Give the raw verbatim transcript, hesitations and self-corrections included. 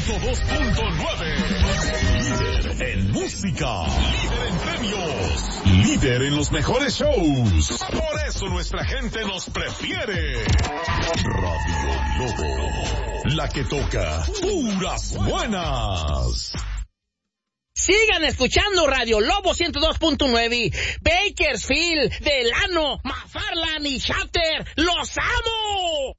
ciento dos punto nueve. Líder en música, líder en premios, líder en los mejores shows. Por eso nuestra gente nos prefiere. Radio Lobo, la que toca puras buenas. Sigan escuchando Radio Lobo ciento dos punto nueve. Bakersfield, Delano, McFarland y Shatter. ¡Los amo!